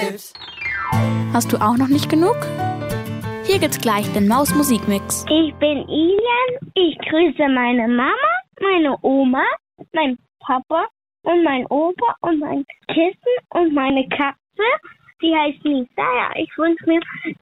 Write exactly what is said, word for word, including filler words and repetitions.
selbst. Hast du auch noch nicht genug? Hier gibt's gleich den Maus-Musikmix. Ich bin Ilian. Ich grüße meine Mama, meine Oma, mein Papa und mein Opa und mein Kissen und meine Katze. Die heißt Lisa. Ja, ich wünsche mir